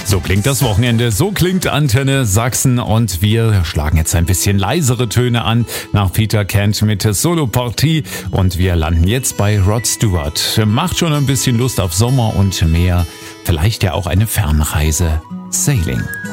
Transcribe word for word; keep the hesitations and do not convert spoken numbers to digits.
So klingt das Wochenende, so klingt Antenne Sachsen und wir schlagen jetzt ein bisschen leisere Töne an nach Peter Kent mit Solo Partie und wir landen jetzt bei Rod Stewart. Macht schon ein bisschen Lust auf Sommer und Meer, vielleicht ja auch eine Fernreise. Sailing.